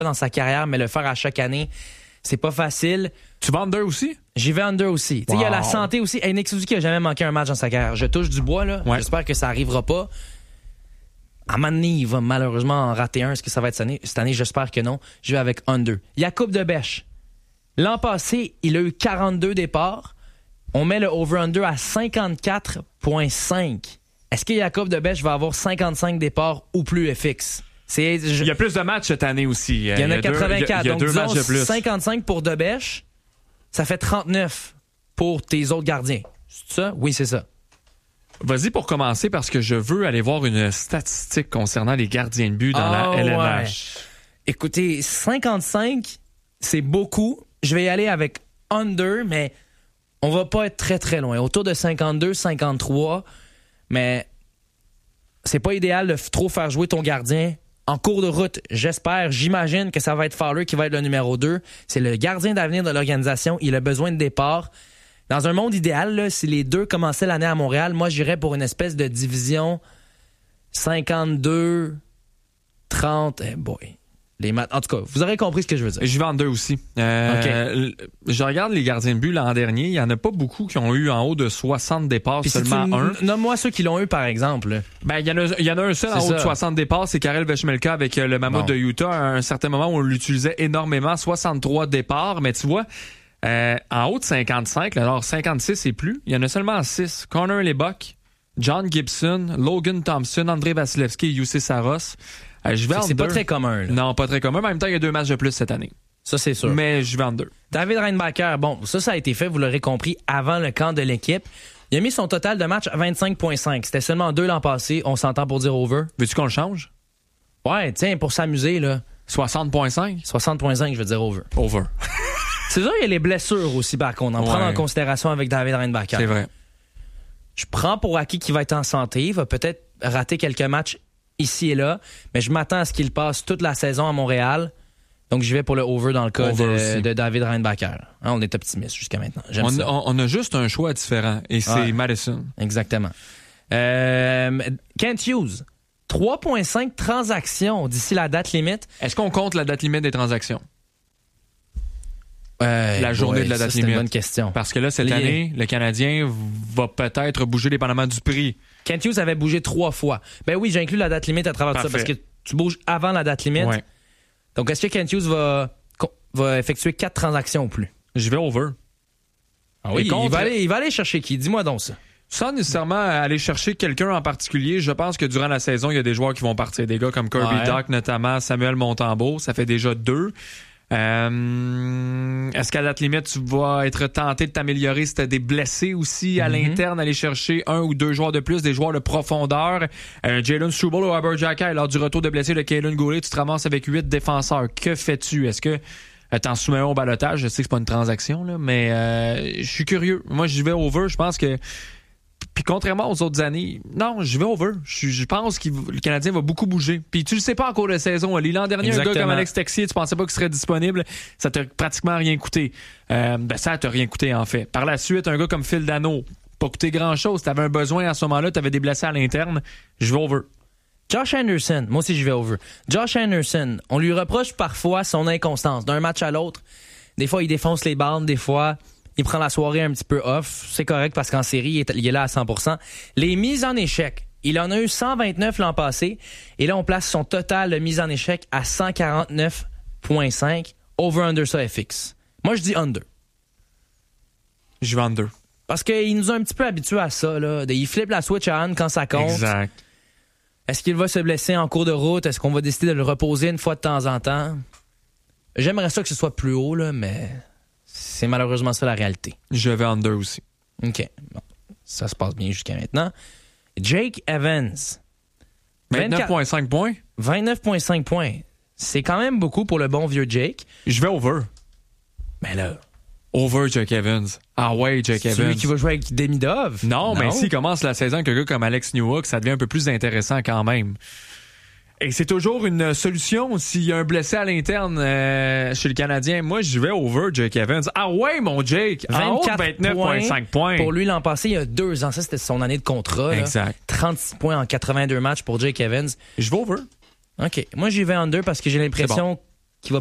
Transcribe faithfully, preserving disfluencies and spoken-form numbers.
dans sa carrière, mais le faire à chaque année, c'est pas facile. Tu vas under aussi? J'y vais under aussi. Wow. Il y a la santé aussi. Hey, Nick Suzuki a jamais manqué un match dans sa carrière. Je touche du bois, là. Ouais. J'espère que ça arrivera pas. À un moment donné, il va malheureusement en rater un. Est-ce que ça va être cette année? Cette année, j'espère que non. Je vais avec under. Jakub de Bech. L'an passé, il a eu quarante-deux départs. On met le over-under à cinquante-quatre virgule cinq. Est-ce que Jakub de Bech va avoir cinquante-cinq départs ou plus F X? C'est, je... Il y a plus de matchs cette année aussi. Il y en a, a quatre-vingt-quatre. Deux, il y a, il y a donc, deux disons, matchs de plus. cinquante-cinq pour de Bech, ça fait trente-neuf pour tes autres gardiens. C'est ça? Oui, c'est ça. Vas-y pour commencer parce que je veux aller voir une statistique concernant les gardiens de but dans oh, la L N H. Ouais. Écoutez, cinquante-cinq, c'est beaucoup. Je vais y aller avec under, mais on va pas être très très loin. Autour de cinquante-deux, cinquante-trois, mais c'est pas idéal de trop faire jouer ton gardien. En cours de route, j'espère, j'imagine que ça va être Fowler qui va être le numéro deux. C'est le gardien d'avenir de l'organisation. Il a besoin de départ. Dans un monde idéal, là, si les deux commençaient l'année à Montréal, moi, j'irais pour une espèce de division cinquante-deux trente. Eh boy. Les maths. En tout cas, vous aurez compris ce que je veux dire. Je vais en deux aussi. Euh, okay. Je regarde les gardiens de but l'an dernier. Il n'y en a pas beaucoup qui ont eu en haut de soixante départs, puis seulement si un. Nomme-moi ceux qui l'ont eu, par exemple. Ben, il y en a, il y en a un seul c'est en haut ça. de soixante départs, c'est Karel Vejmelka avec le Mammoth bon. de Utah. À un certain moment où on l'utilisait énormément, soixante-trois départs. Mais tu vois, euh, en haut de cinquante-cinq, alors cinquante-six et plus, il y en a seulement six. Connor Lebuck, John Gibson, Logan Thompson, Andrei Vasilevski et Jussi Saros. Euh, je vais c'est, c'est pas très commun. Là. Non, pas très commun. Mais en même temps, il y a deux matchs de plus cette année. Ça, c'est sûr. Mais je vais en deux. David Reinbacher, bon, ça, ça a été fait, vous l'aurez compris, avant le camp de l'équipe. Il a mis son total de match à vingt-cinq virgule cinq. C'était seulement deux l'an passé. On s'entend pour dire over. Veux-tu qu'on le change? Ouais, tiens, pour s'amuser, là. soixante virgule cinq? soixante virgule cinq, je veux dire over. Over. C'est sûr, il y a les blessures aussi, par contre. On ouais. prend en considération avec David Reinbacher. C'est vrai. Je prends pour acquis qu'il va être en santé. Il va peut-être rater quelques matchs ici et là, mais je m'attends à ce qu'il passe toute la saison à Montréal. Donc, je vais pour le over dans le cas de, de David Reinbacher. Hein, on est optimiste jusqu'à maintenant. J'aime on, ça. On, on a juste un choix différent, et c'est ouais. Madison. Exactement. Euh, Kent Hughes, trois virgule cinq transactions d'ici la date limite. Est-ce qu'on compte la date limite des transactions? Euh, la journée ouais, de la date ça, limite. C'est une bonne question. Parce que là, cette Les... année, le Canadien va peut-être bouger dépendamment du prix. Kent Hughes avait bougé trois fois. Ben oui, j'inclus la date limite à travers Parfait. ça parce que tu bouges avant la date limite. Ouais. Donc, est-ce que Kent Hughes va, va effectuer quatre transactions ou plus? Je vais over. Ah oui, contre... il, va aller, il va aller chercher qui? Dis-moi donc ça. Sans nécessairement aller chercher quelqu'un en particulier, je pense que durant la saison, il y a des joueurs qui vont partir. Des gars comme Kirby ouais. Dach, notamment Samuel Montembeault. Ça fait déjà deux. Euh, est-ce qu'à date limite, tu vas être tenté de t'améliorer si tu as des blessés aussi à mm-hmm. l'interne, aller chercher un ou deux joueurs de plus, des joueurs de profondeur? Euh, Jalen Struble ou Albert Jacquet, lors du retour de blessé de Kaelin Goulet, tu te ramasses avec huit défenseurs. Que fais-tu? Est-ce que euh, t'en soumets un au balotage? Je sais que c'est pas une transaction, là, mais euh, je suis curieux. Moi, j'y vais over. Je pense que puis contrairement aux autres années, non, je vais over. Je, je pense que le Canadien va beaucoup bouger. Puis tu le sais pas en cours de saison. L'an dernier, Exactement. un gars comme Alex Texier, tu pensais pas qu'il serait disponible. Ça t'a pratiquement rien coûté. Euh, ben ça t'a rien coûté, en fait. Par la suite, un gars comme Phil Danault, pas coûté grand-chose. T'avais un besoin à ce moment-là, t'avais des blessés à l'interne. Je vais over. Josh Anderson, moi aussi je vais over. Josh Anderson, on lui reproche parfois son inconstance. D'un match à l'autre, des fois il défonce les bandes, des fois... il prend la soirée un petit peu off. C'est correct parce qu'en série, il est, il est là à cent pour cent. Les mises en échec, il en a eu cent vingt-neuf l'an passé. Et là, on place son total de mises en échec à cent quarante-neuf virgule cinq. Over-under ça F X. Moi, je dis under. Je vais under. Parce qu'il nous a un petit peu habitués à ça. Là. Il flippe la switch à on quand ça compte. Exact. Est-ce qu'il va se blesser en cours de route? Est-ce qu'on va décider de le reposer une fois de temps en temps? J'aimerais ça que ce soit plus haut, là, mais... c'est malheureusement ça la réalité. Je vais under aussi. OK. Bon, ça se passe bien jusqu'à maintenant. Jake Evans. vingt-neuf virgule cinq points. vingt-neuf virgule cinq points. C'est quand même beaucoup pour le bon vieux Jake. Je vais over. Mais là... over Jake Evans. Ah ouais, Jake Evans. Celui qui va jouer avec Demidov. Non, non. Mais s'il commence la saison avec un gars comme Alex Newhook, ça devient un peu plus intéressant quand même. Et c'est toujours une solution s'il y a un blessé à l'interne euh, chez le Canadien. Moi, je vais over Jake Evans. Ah ouais, mon Jake! vingt-quatre vingt-neuf virgule cinq points. Pour lui, l'an passé, il y a deux ans. Ça, c'était son année de contrat. Exact. Là. trente-six points en quatre-vingt-deux matchs pour Jake Evans. Je vais over. OK. Moi, j'y vais under parce que j'ai l'impression